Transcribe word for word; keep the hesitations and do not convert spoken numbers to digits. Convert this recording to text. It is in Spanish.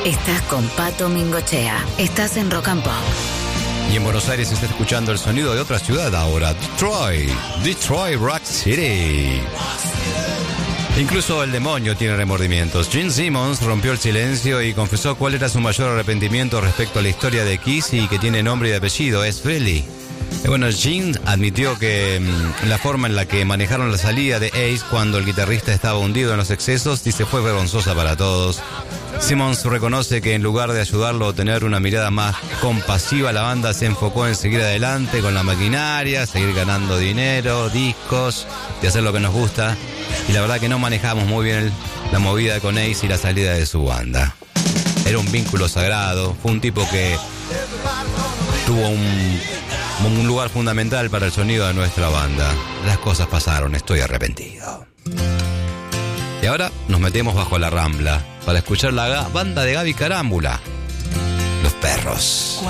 Estás con Pato Mingochea. Estás en Rock and Pop. Y en Buenos Aires se está escuchando el sonido de otra ciudad ahora, Detroit, Detroit Rock City. Incluso el demonio tiene remordimientos. Gene Simmons rompió el silencio y confesó cuál era su mayor arrepentimiento respecto a la historia de Kiss y que tiene nombre y apellido, es Billy. Y bueno, Gene admitió que mmm, la forma en la que manejaron la salida de Ace cuando el guitarrista estaba hundido en los excesos, dice, fue vergonzosa para todos. Simmons reconoce que en lugar de ayudarlo a tener una mirada más compasiva, la banda se enfocó en seguir adelante con la maquinaria, seguir ganando dinero, discos, y hacer lo que nos gusta. Y la verdad que no manejamos muy bien el, la movida con Ace y la salida de su banda. Era un vínculo sagrado, fue un tipo que tuvo un, un lugar fundamental para el sonido de nuestra banda. Las cosas pasaron, estoy arrepentido. Y ahora nos metemos bajo la Rambla para escuchar la banda de Gaby Carámbula, Los Perros.